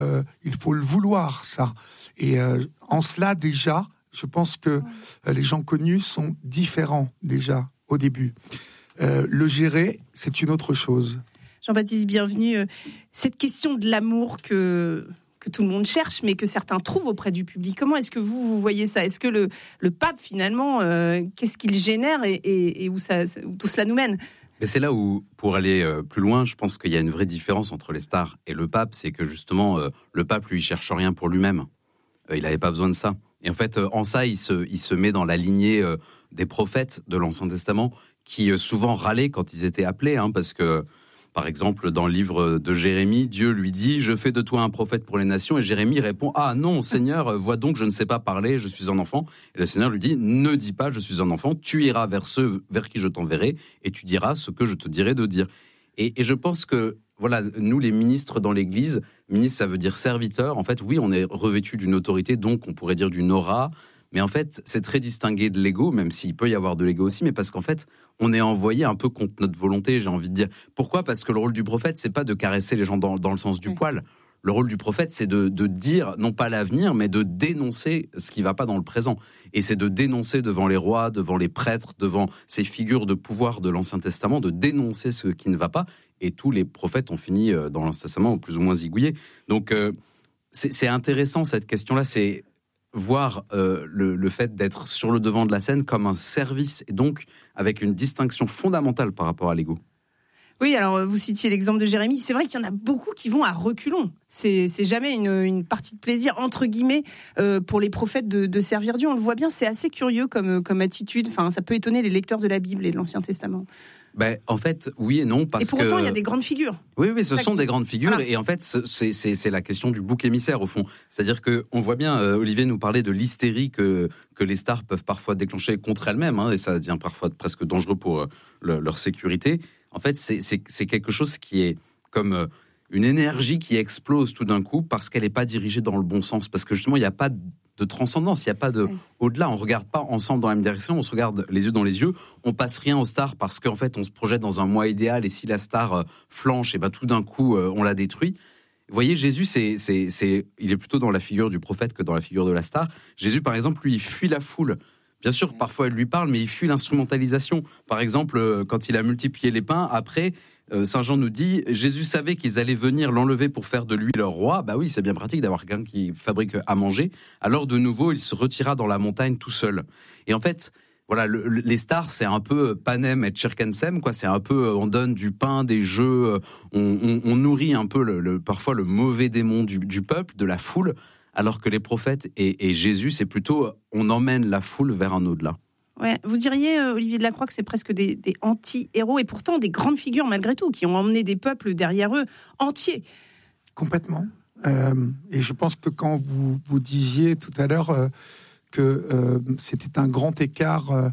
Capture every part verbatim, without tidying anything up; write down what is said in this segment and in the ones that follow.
euh, il faut le vouloir, ça. Et euh, en cela, déjà, je pense que euh, les gens connus sont différents, déjà, au début. Euh, le gérer, c'est une autre chose. Jean-Baptiste Bienvenu, euh, cette question de l'amour que, que tout le monde cherche, mais que certains trouvent auprès du public, comment est-ce que vous, vous voyez ça ? Est-ce que le, le pape, finalement, euh, qu'est-ce qu'il génère et, et, et où, ça, où tout cela nous mène ? Mais c'est là où, pour aller euh, plus loin, je pense qu'il y a une vraie différence entre les stars et le pape, c'est que justement, euh, le pape, lui, il cherche rien pour lui-même. Euh, il n'avait pas besoin de ça. Et en fait, euh, en ça, il se, il se met dans la lignée euh, des prophètes de l'Ancien Testament, qui euh, souvent râlaient quand ils étaient appelés, hein, parce que, par exemple, dans le livre de Jérémie, Dieu lui dit « Je fais de toi un prophète pour les nations ». Et Jérémie répond « Ah non, Seigneur, vois donc, je ne sais pas parler, je suis un enfant ». Et le Seigneur lui dit « Ne dis pas, je suis un enfant, tu iras vers ceux vers qui je t'enverrai et tu diras ce que je te dirai de dire ». Et, et je pense que, voilà, nous, les ministres dans l'Église, ministre, ça veut dire serviteur. En fait, oui, on est revêtu d'une autorité, donc on pourrait dire d'une aura. Mais en fait, c'est très distingué de l'ego, même s'il peut y avoir de l'ego aussi, mais parce qu'en fait, on est envoyé un peu contre notre volonté, j'ai envie de dire. Pourquoi ? Parce que le rôle du prophète, c'est pas de caresser les gens dans, dans le sens du oui. poil. Le rôle du prophète, c'est de, de dire, non pas l'avenir, mais de dénoncer ce qui va pas dans le présent. Et c'est de dénoncer devant les rois, devant les prêtres, devant ces figures de pouvoir de l'Ancien Testament, de dénoncer ce qui ne va pas. Et tous les prophètes ont fini dans l'Ancien Testament plus ou moins zigouillés. Donc, euh, c'est, c'est intéressant cette question-là, c'est voir euh, le, le fait d'être sur le devant de la scène comme un service, et donc avec une distinction fondamentale par rapport à l'ego. Oui, alors vous citiez l'exemple de Jérémie, c'est vrai qu'il y en a beaucoup qui vont à reculons. C'est, c'est jamais une, une partie de plaisir, entre guillemets, euh, pour les prophètes de, de servir Dieu. On le voit bien, c'est assez curieux comme, comme attitude. Enfin, ça peut étonner les lecteurs de la Bible et de l'Ancien Testament. Ben, en fait, oui et non, parce que... Et pour autant, il y a des grandes figures. Oui, oui, ce sont qui... des grandes figures, voilà. Et en fait, c'est, c'est, c'est la question du bouc émissaire, au fond. C'est-à-dire qu'on voit bien, euh, Olivier nous parlait de l'hystérie que, que les stars peuvent parfois déclencher contre elles-mêmes, hein, et ça devient parfois presque dangereux pour euh, le, leur sécurité. En fait, c'est, c'est, c'est quelque chose qui est comme euh, une énergie qui explose tout d'un coup parce qu'elle n'est pas dirigée dans le bon sens, parce que justement, il n'y a pas de de transcendance, il n'y a pas de oui. au-delà, on ne regarde pas ensemble dans la même direction, on se regarde les yeux dans les yeux, on passe rien aux stars parce qu'en fait on se projette dans un moi idéal et si la star euh, flanche, et ben tout d'un coup euh, on la détruit. Vous voyez, Jésus, c'est, c'est, c'est, il est plutôt dans la figure du prophète que dans la figure de la star. Jésus, par exemple, lui, il fuit la foule. Bien sûr, parfois elle lui parle, mais il fuit l'instrumentalisation. Par exemple, euh, quand il a multiplié les pains, après... Saint Jean nous dit, Jésus savait qu'ils allaient venir l'enlever pour faire de lui leur roi. Bah oui, c'est bien pratique d'avoir quelqu'un qui fabrique à manger. Alors de nouveau, il se retira dans la montagne tout seul. Et en fait, voilà, le, les stars, c'est un peu Panem et Circensem, quoi. C'est un peu, on donne du pain, des jeux, on, on, on nourrit un peu le, le, parfois le mauvais démon du, du peuple, de la foule. Alors que les prophètes et, et Jésus, c'est plutôt, on emmène la foule vers un au-delà. Ouais. Vous diriez, euh, Olivier Delacroix, que c'est presque des, des anti-héros et pourtant des grandes figures malgré tout, qui ont emmené des peuples derrière eux entiers. Complètement. Euh, et je pense que quand vous, vous disiez tout à l'heure euh, que euh, c'était un grand écart euh,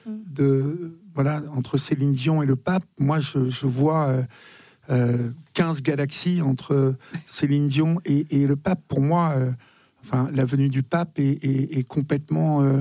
de, voilà, entre Céline Dion et le pape, moi je, je vois euh, euh, quinze galaxies entre Céline Dion et, et le pape. Pour moi, euh, enfin, la venue du pape est, est, est complètement... Euh,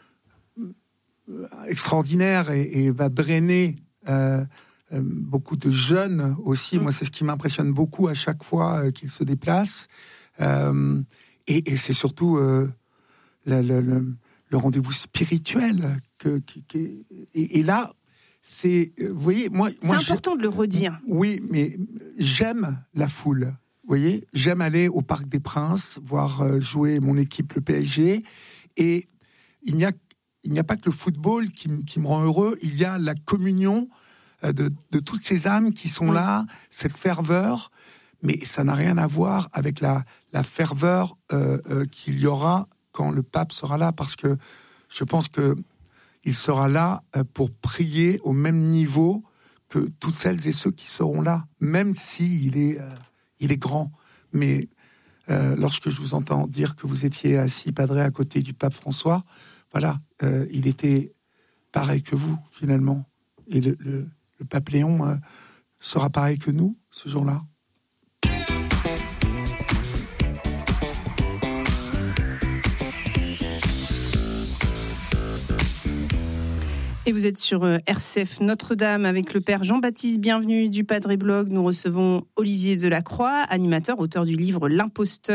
extraordinaire et, et va drainer euh, euh, beaucoup de jeunes aussi. Mmh. Moi, c'est ce qui m'impressionne beaucoup à chaque fois euh, qu'ils se déplacent. Euh, et, et c'est surtout euh, le, le, le, le rendez-vous spirituel. Que, qui, qui, et, et là, c'est... Vous voyez, moi... C'est moi, important j'ai, de le redire. Oui, mais j'aime la foule. Vous voyez, j'aime aller au Parc des Princes, voir euh, jouer mon équipe, le P S G. Et il n'y a Il n'y a pas que le football qui, qui me rend heureux, il y a la communion de, de toutes ces âmes qui sont là, cette ferveur, mais ça n'a rien à voir avec la, la ferveur euh, euh, qu'il y aura quand le pape sera là, parce que je pense qu'il sera là pour prier au même niveau que toutes celles et ceux qui seront là, même s'il est, euh, il est grand. Mais euh, lorsque je vous entends dire que vous étiez assis, padré, à côté du pape François, voilà, euh, il était pareil que vous, finalement. Et le, le, le pape Léon euh, sera pareil que nous, ce jour-là. Et vous êtes sur R C F Notre-Dame avec le père Jean-Baptiste Bienvenu du Padre Blog. Nous recevons Olivier Delacroix, animateur, auteur du livre L'Imposteur.